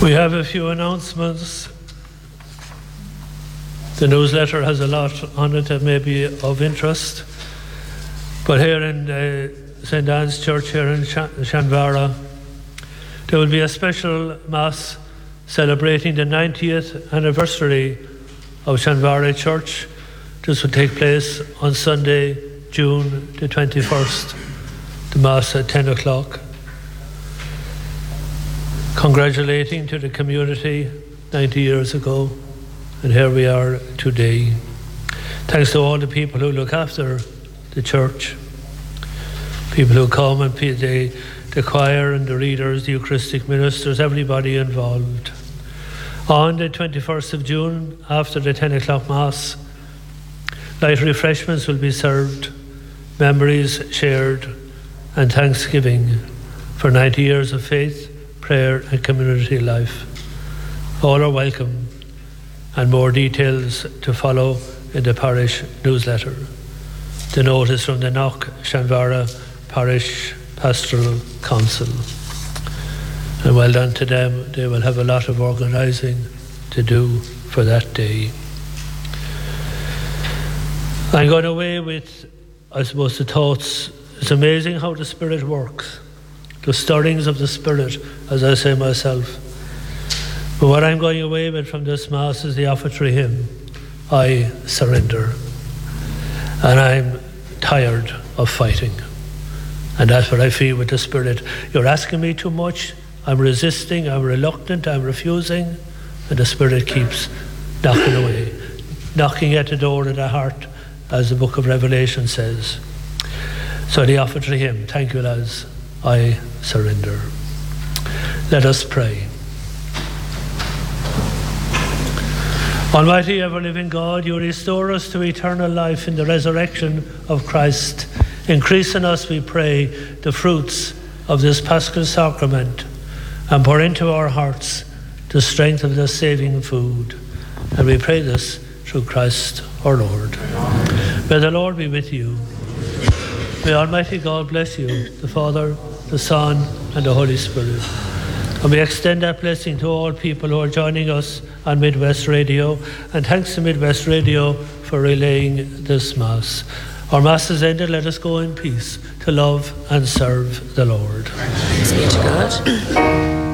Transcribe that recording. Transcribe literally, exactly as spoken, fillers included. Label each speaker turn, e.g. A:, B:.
A: We have a few announcements. The newsletter has a lot on it that may be of interest. But here in uh, Saint Anne's Church here in Shanvara, there will be a special Mass celebrating the ninetieth anniversary of Shanvara Church. This will take place on Sunday, June the twenty-first, the Mass at ten o'clock. Congratulating to the community ninety years ago, and here we are today. Thanks to all the people who look after the church, people who come and pay the, the choir and the readers, the Eucharistic ministers, everybody involved. On the twenty-first of June, after the ten o'clock Mass, light refreshments will be served, memories shared, and thanksgiving for ninety years of faith, prayer and community life. All are welcome, and more details to follow in the parish newsletter. The notice from the Knock Shanvara Parish Pastoral Council. And well done to them. They will have a lot of organising to do for that day. I'm going away with, I suppose, the thoughts. It's amazing how the Spirit works. The stirrings of the Spirit, as I say myself. But what I'm going away with from this Mass is the offertory hymn, I Surrender. And I'm tired of fighting. And that's what I feel with the Spirit. You're asking me too much. I'm resisting, I'm reluctant, I'm refusing. And the Spirit keeps knocking away, knocking at the door of the heart, as the book of Revelation says. So the offertory hymn, thank you, lads. I surrender. Let us pray. Almighty ever-living God, you restore us to eternal life in the resurrection of Christ. Increase in us, we pray, the fruits of this Paschal sacrament, and pour into our hearts the strength of this saving food. And we pray this through Christ our Lord. Amen. May the Lord be with you. May Almighty God bless you, the Father, the Son, and the Holy Spirit. And we extend that blessing to all people who are joining us on Midwest Radio. And thanks to Midwest Radio for relaying this Mass. Our Mass is ended. Let us go in peace to love and serve the Lord.
B: Thanks be to God.